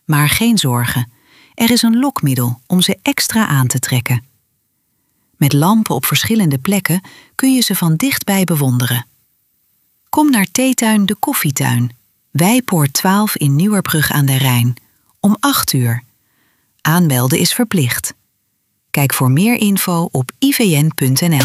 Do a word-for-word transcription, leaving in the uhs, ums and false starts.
Maar geen zorgen, er is een lokmiddel om ze extra aan te trekken. Met lampen op verschillende plekken kun je ze van dichtbij bewonderen. Kom naar Theetuin de Koffietuin, Wijpoort twaalf in Nieuwerbrug aan de Rijn, om acht uur. Aanmelden is verplicht. Kijk voor meer info op i v n punt n l.